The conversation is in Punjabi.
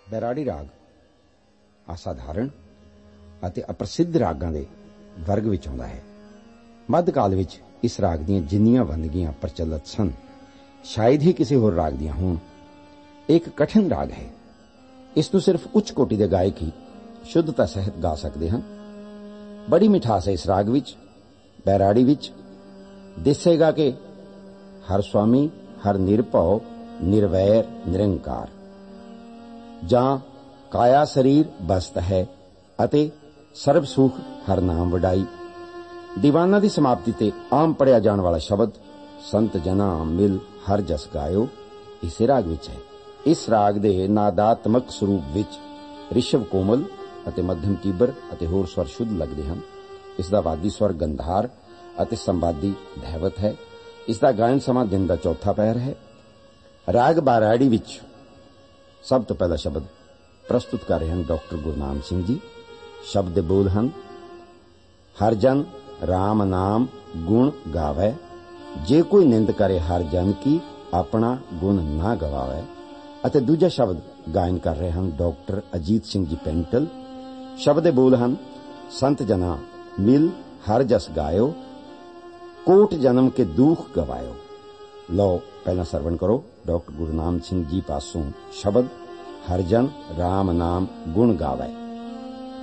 बैराड़ी राग असाधारण ਅਤੇ ਅਪ੍ਰਸਿੱਧ ਰਾਗਾਂ ਦੇ ਵਰਗ ਵਿੱਚ ਆਉਂਦਾ ਹੈ। ਮੱਧ ਕਾਲ ਵਿੱਚ ਇਸ ਰਾਗ ਦੀਆਂ ਜਿੰਨੀਆਂ ਵੰਨਗੀਆਂ ਪ੍ਰਚਲਿਤ ਸਨ, ਸ਼ਾਇਦ ਹੀ ਕਿਸੇ ਹੋਰ ਰਾਗ ਦੀਆਂ ਹੋਣ। ਇਹ ਇੱਕ ਕਠਿਨ ਰਾਗ ਹੈ। ਇਸ ਨੂੰ ਸਿਰਫ ਉੱਚ ਕੋਟੀ ਦੇ ਗਾਇਕ ਹੀ ਸ਼ੁੱਧਤਾ ਸਹਿਤ ਗਾ ਸਕਦੇ ਹਨ। ਬੜੀ ਮਿਠਾਸ ਹੈ ਇਸ ਰਾਗ ਵਿੱਚ। ਬੈਰਾੜੀ ਵਿੱਚ ਦਿਸੇਗਾ ਕਿ ਹਰ ਸੁਆਮੀ ਹਰ ਨਿਰਭਉ ਨਿਰਵੈਰ ਨਿਰੰਕਾਰ, ਜਾਂ ਕਾਇਆ ਸਰੀਰ ਬਸਤ ਹੈ ਅਤੇ ਸਰਬ ਸੁਖ ਹਰ ਨਾਮ ਵਡਾਈ। ਦੀਵਾਨਾਂ ਦੀ ਸਮਾਪਤੀ ਤੇ ਆਮ ਪੜਿਆ ਜਾਣ ਵਾਲਾ ਸ਼ਬਦ ਸੰਤ ਜਨਾ ਮਿਲ ਹਰ ਜਸ ਗਾਇਓ ਇਸੇ ਰਾਗ ਵਿੱਚ ਹੈ। ਇਸ ਰਾਗ ਦੇ ਨਾਦਾਤਮਕ ਸਰੂਪ ਵਿੱਚ ਰਿਸ਼ਵ ਕੋਮਲ ਅਤੇ ਮੱਧਮ ਤੀਬਰ ਅਤੇ ਹੋਰ ਸਵਰ ਸ਼ੁੱਧ ਲੱਗਦੇ ਹਨ। ਇਸ ਦਾ ਵਾਦੀ ਸਵਰ ਗੰਧਾਰ ਅਤੇ ਸੰਵਾਦੀ ਧੈਵਤ ਹੈ। ਇਸ ਦਾ ਗਾਇਨ ਸਮਾਂ ਦਿਨ ਦਾ ਚੌਥਾ ਪਹਿਰ ਹੈ। ਰਾਗ ਬੈਰਾੜੀ ਵਿੱਚ ਸਭ ਤੋਂ ਪਹਿਲਾ ਸ਼ਬਦ ਪ੍ਰਸਤੁਤ ਕਰ ਰਹੇ ਹਨ ਡਾਕਟਰ ਗੁਰਨਾਮ ਸਿੰਘ ਜੀ। ਸ਼ਬਦ ਦੇ ਬੋਲ ਹਨ: ਹਰ ਜਨ ਰਾਮ ਨਾਮ ਗੁਣ ਗਾਵੈ, ਜੇ ਕੋਈ ਨਿੰਦ ਕਰੇ ਹਰ ਜਨ ਕੀ ਆਪਣਾ ਗੁਣ ਨਾ ਗਵਾਵੈ। ਅਤੇ ਦੂਜਾ ਸ਼ਬਦ ਗਾਇਨ ਕਰ ਰਹੇ ਹਨ ਡਾਕਟਰ ਅਜੀਤ ਸਿੰਘ ਜੀ ਪੈਂਟਲ। ਸ਼ਬਦ ਦੇ ਬੋਲ ਹਨ: ਸੰਤ ਜਨਾ ਮਿਲ ਹਰ ਜਸ ਗਾਇਓ, ਕੋਟ ਜਨਮ ਕੇ ਦੁਖ ਗਵਾਇਓ। ਲਓ ਪਹਿਲਾਂ ਸਰਵਣ ਕਰੋ ਡਾਕਟਰ ਗੁਰਨਾਮ ਸਿੰਘ ਜੀ ਪਾਸੋਂ ਸ਼ਬਦ ਹਰ ਜਨ ਰਾਮ ਨਾਮ ਗੁਣ ਗਾਵੈ।